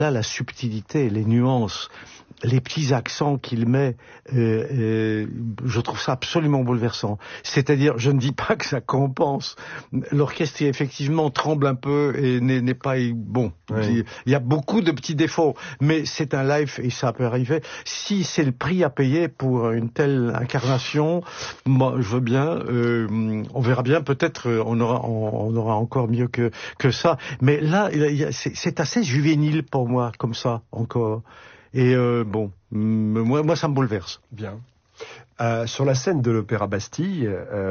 Là, la subtilité, les nuances, les petits accents qu'il met, je trouve ça absolument bouleversant. C'est-à-dire, je ne dis pas que ça compense. L'orchestre, effectivement, tremble un peu et n'est pas bon. Oui. Il y a beaucoup de petits défauts, mais c'est un live et ça peut arriver. Si c'est le prix à payer pour une telle incarnation, moi, je veux bien. On verra bien. Peut-être on aura encore mieux que ça. Mais là, c'est assez juvénile pour moi, comme ça, encore. Et moi, ça me bouleverse. Bien. Sur la scène de l'Opéra Bastille,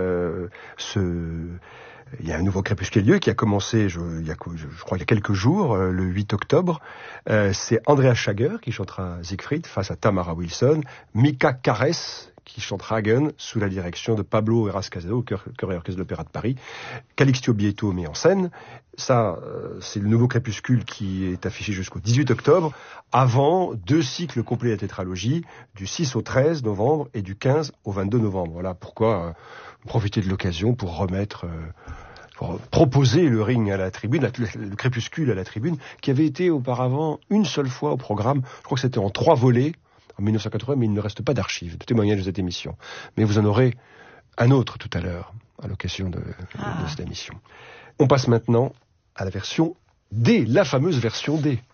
il y a un nouveau crépuscule qui a commencé, je crois, il y a quelques jours, le 8 octobre. C'est Andrea Schager qui chantera Siegfried face à Tamara Wilson, Mika Kares qui chantera Hagen sous la direction de Pablo Heras Casado, chœur et orchestre de l'Opéra de Paris. Calixto Bieto met en scène. Ça, c'est le nouveau crépuscule qui est affiché jusqu'au 18 octobre, avant 2 cycles complets de la tétralogie, du 6 au 13 novembre et du 15 au 22 novembre. Voilà pourquoi profiter de l'occasion pour remettre... pour proposer le ring à la tribune, le crépuscule à la tribune, qui avait été auparavant une seule fois au programme. Je crois que c'était en 3 volets, en 1980, mais il ne reste pas d'archives, de témoignages de cette émission. Mais vous en aurez un autre tout à l'heure, à l'occasion de cette émission. On passe maintenant à la version D, la fameuse version D.